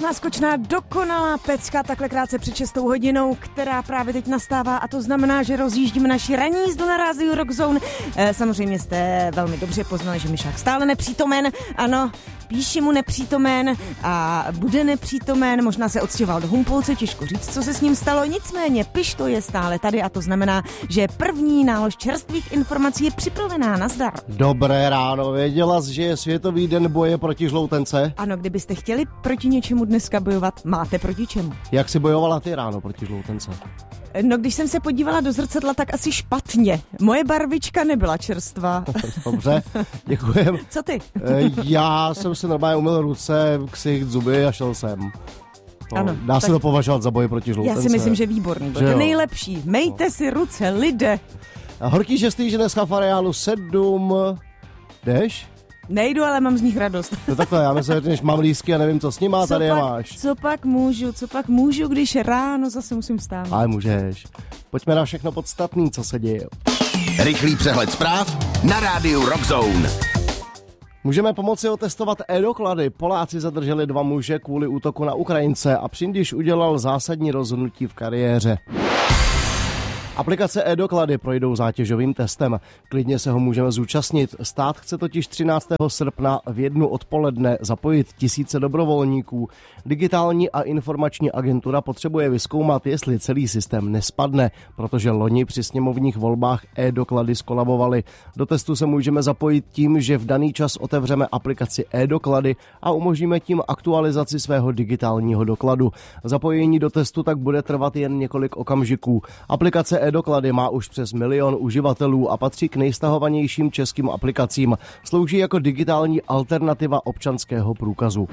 náskočná, dokonalá pecka, takhle krátce před 6 hodinou, která právě teď nastává, a to znamená, že rozjíždíme naši ranní jízdu na rádiu Rock Zone. Samozřejmě jste velmi dobře poznali, že Mišák stále nepřítomen, ano, píši mu nepřítomen a bude nepřítomen, možná se odstěhoval do Humpolce, těžko říct, co se s ním stalo, nicméně Pišto je stále tady a to znamená, že první nálož čerstvých informací je připravená. Nazdar. Dobré ráno, věděla jsi, že je Světový den boje proti žloutence? Ano, kdybyste chtěli proti něčemu dneska bojovat, máte proti čemu. Jak jsi bojovala ty ráno proti žloutence? No, když jsem se podívala do zrcadla, tak asi špatně. Moje barvička nebyla čerstvá. Dobře, děkujem. Co ty? Já jsem si normálně umyl ruce, ksicht, zuby a šel jsem. Ano, dá se to považovat za boj proti žloutence. Já si myslím, že výborný. Bude nejlepší. Mejte si ruce, lidé. Horký šestý, že dneska v areálu 7. Jdeš? Nejdu, ale mám z nich radost. No takhle, já myslím, že mám lístky a nevím, co s ním má, tady je máš. Co pak můžu, když ráno zase musím vstát. Ale můžeš. Pojďme na všechno podstatný, co se děje. Rychlý přehled zpráv na rádiu Rock Zone. Můžeme pomoci otestovat e-doklady. Poláci zadrželi 2 muže kvůli útoku na Ukrajince a Přindiš udělal zásadní rozhodnutí v kariéře. Aplikace e-doklady projdou zátěžovým testem. Klidně se ho můžeme zúčastnit. Stát chce totiž 13. srpna v 1 odpoledne zapojit tisíce dobrovolníků. Digitální a informační agentura potřebuje vyzkoumat, jestli celý systém nespadne, protože loni při sněmovních volbách e-doklady skolabovaly. Do testu se můžeme zapojit tím, že v daný čas otevřeme aplikaci e-doklady a umožníme tím aktualizaci svého digitálního dokladu. Zapojení do testu tak bude trvat jen několik okamžiků. Aplikace e-doklady má už přes 1 milion uživatelů a patří k nejstahovanějším českým aplikacím. Slouží jako digitální alternativa občanského průkazu.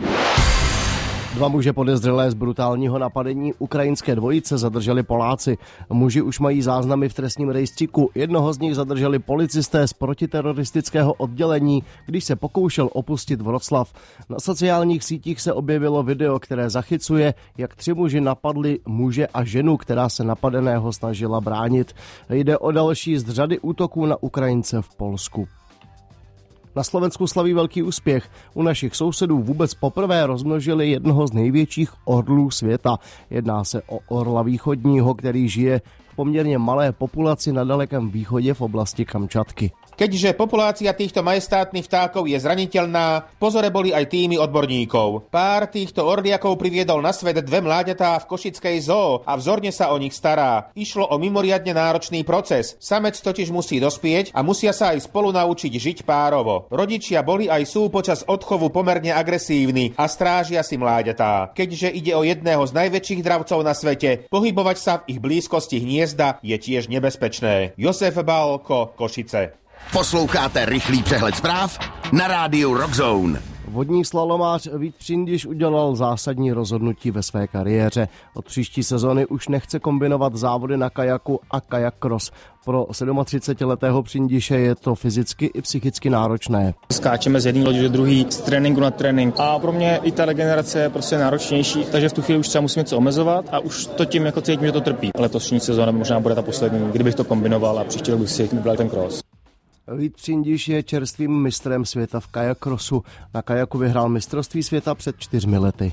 2 muže podezřelé z brutálního napadení ukrajinské dvojice zadrželi Poláci. Muži už mají záznamy v trestním rejstříku. Jednoho z nich zadrželi policisté z protiteroristického oddělení, když se pokoušel opustit Vroclav. Na sociálních sítích se objevilo video, které zachycuje, jak 3 muži napadli muže a ženu, která se napadeného snažila bránit. Jde o další z řady útoků na Ukrajince v Polsku. Na Slovensku slaví velký úspěch. U našich sousedů vůbec poprvé rozmnožili jednoho z největších orlů světa. Jedná se o orla východního, který žije v poměrně malé populaci na dalekém východě v oblasti Kamčatky. Keďže populácia týchto majestátnych vtákov je zraniteľná, v pozore boli aj týmy odborníkov. Pár týchto orliakov priviedol na svet 2 mláďatá v košickej zoo a vzorne sa o nich stará. Išlo o mimoriadne náročný proces. Samec totiž musí dospieť a musia sa aj spolu naučiť žiť párovo. Rodičia boli aj sú počas odchovu pomerne agresívni a strážia si mláďatá. Keďže ide o jedného z najväčších dravcov na svete, pohybovať sa v ich blízkosti hniezda je tiež nebezpečné. Josef Bálko, Košice. Posloucháte rychlý přehled zpráv na rádiu Rock Zone. Vodní slalomář Vít Přindiš udělal zásadní rozhodnutí ve své kariéře. Od příští sezony už nechce kombinovat závody na kajaku a kajak cross. Pro 37letého Přindiše je to fyzicky i psychicky náročné. Skáčeme z jedné lodi do druhé, z tréninku na trénink. A pro mě i ta regenerace je prostě náročnější, takže v tu chvíli už třeba musím něco omezovat a už to tím jako cítím, že to trpí. Letošní sezóna možná bude ta poslední, kdybych to kombinoval a příští rok bych si vybral ten cross. Vít Přindiš je čerstvým mistrem světa v kajakrosu. Na kajaku vyhrál mistrovství světa před 4 lety.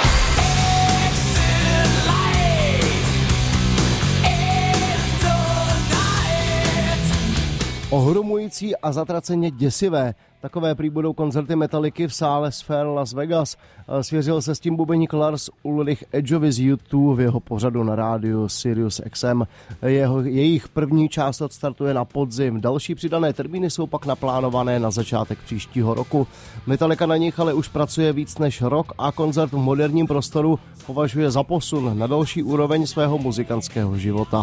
Ohromující a zatraceně děsivé. Takové prý budou koncerty Metallicy v sále Sphere Las Vegas. Svěřil se s tím bubeník Lars Ulrich Edgeovi z U2 v jeho pořadu na rádiu Sirius XM. Jejich první část odstartuje na podzim. Další přidané termíny jsou pak naplánované na začátek příštího roku. Metallica na nich ale už pracuje víc než rok a koncert v moderním prostoru považuje za posun na další úroveň svého muzikantského života.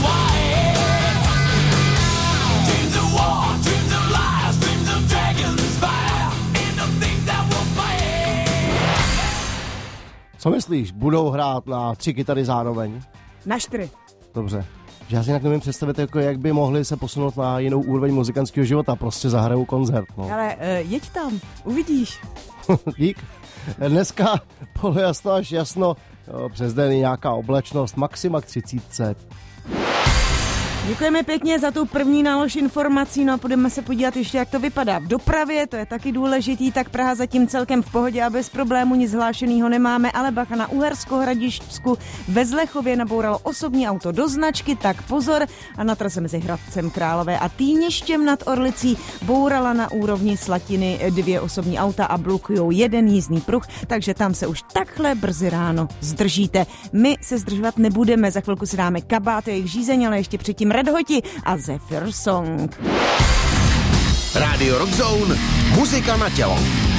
Co myslíš, budou hrát na 3 kytary zároveň? Na 4. Dobře. Já si jinak nevím představit, jako jak by mohli se posunout na jinou úroveň muzikantského života. Prostě zahrajou koncert. No. Ale jeď tam, uvidíš. Dík. Dneska polojasno až jasno, přes den nějaká oblačnost, maxima k 30. Děkujeme pěkně za tu první nálož informací, no a půjdeme se podívat ještě, jak to vypadá v dopravě, to je taky důležitý, tak Praha zatím celkem v pohodě a bez problému nic hlášenýho nemáme, ale bacha na Uhersko-Hradišťsku ve Zlechově nabouralo osobní auto do značky, tak pozor, a na trase mezi Hradcem Králové a Týništěm nad Orlicí bourala na úrovni Slatiny 2 osobní auta a blokujou jeden jízdní pruh, takže tam se už takhle brzy ráno zdržíte. My se zdržovat nebudeme, za chvilku si dáme Kabát, jejich žízeň, ale ještě předtím Red Hoti a Zephyr Song. Rádio Rock Zone, muzika na tělo.